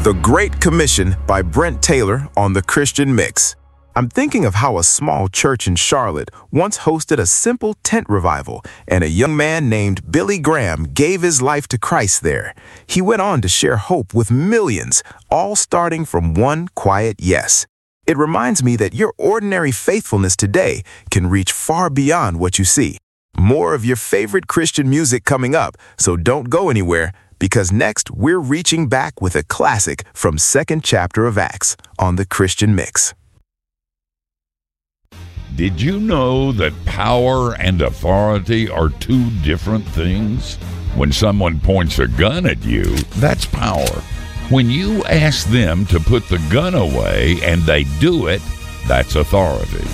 The Great Commission by Brent Taylor on the Christian Mix. I'm thinking of how a small church in Charlotte once hosted a simple tent revival, and a young man named Billy Graham gave his life to Christ there. He went on to share hope with millions, all starting from one quiet yes. It reminds me that your ordinary faithfulness today can reach far beyond what you see. More of your favorite Christian music coming up, so don't go anywhere, because next we're reaching back with a classic from second chapter of Acts on the Christian Mix. Did you know that power and authority are two different things? When someone points a gun at you, that's power. When you ask them to put the gun away and they do it, that's authority.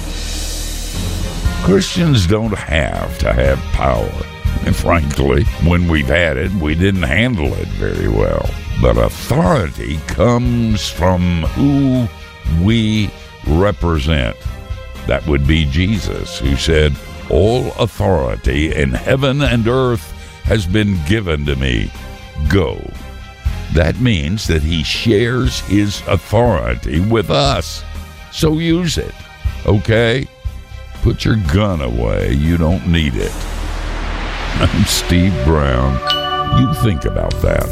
Christians don't have to have power. And frankly, when we've had it, we didn't handle it very well. But authority comes from who we represent. That would be Jesus, who said, "All authority in heaven and earth has been given to me. Go." That means that he shares his authority with us. So use it, okay? Put your gun away. You don't need it. I'm Steve Brown. You think about that.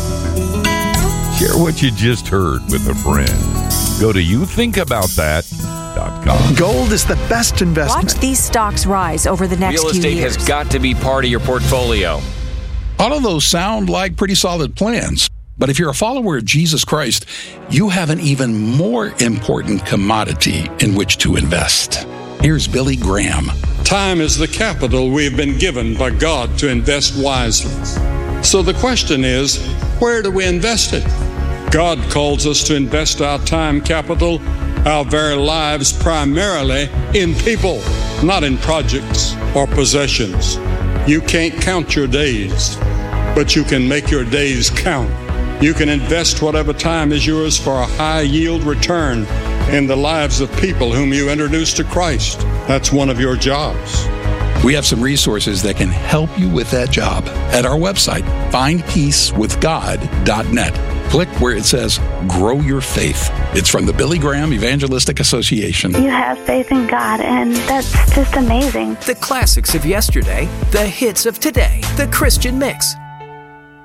Share what you just heard with a friend. Go to youthinkaboutthat.com. Gold is the best investment. Watch these stocks rise over the next few years. Real estate has got to be part of your portfolio. All of those sound like pretty solid plans. But if you're a follower of Jesus Christ, you have an even more important commodity in which to invest. Here's Billy Graham. Time is the capital we've been given by God to invest wisely. So the question is, where do we invest it? God calls us to invest our time capital, our very lives, primarily in people, not in projects or possessions. You can't count your days, but you can make your days count. You can invest whatever time is yours for a high yield return in the lives of people whom you introduce to Christ. That's one of your jobs. We have some resources that can help you with that job at our website, findpeacewithgod.net. Click where it says Grow Your Faith. It's from the Billy Graham Evangelistic Association. You have faith in God, and that's just amazing. The classics of yesterday, the hits of today, the Christian Mix.